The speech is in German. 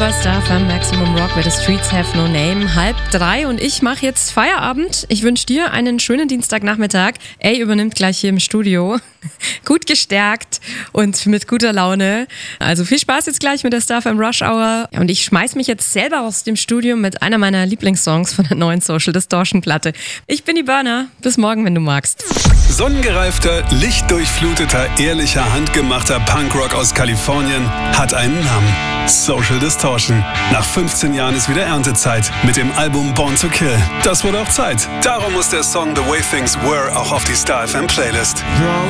bei Star FM Maximum Rock, where the streets have no name. 2:30 und ich mache jetzt Feierabend. Ich wünsche dir einen schönen Dienstagnachmittag. Übernimmt gleich hier im Studio. Gut gestärkt und mit guter Laune. Also viel Spaß jetzt gleich mit der Star FM Rush Hour. Und ich schmeiß mich jetzt selber aus dem Studio mit einer meiner Lieblingssongs von der neuen Social Distortion Platte. Ich bin die Burner. Bis morgen, wenn du magst. Sonnengereifter, lichtdurchfluteter, ehrlicher, handgemachter Punkrock aus Kalifornien hat einen Namen. Social Distortion. Nach 15 Jahren ist wieder Erntezeit mit dem Album Born to Kill. Das wurde auch Zeit. Darum muss der Song The Way Things Were auch auf die Star FM Playlist. Bro,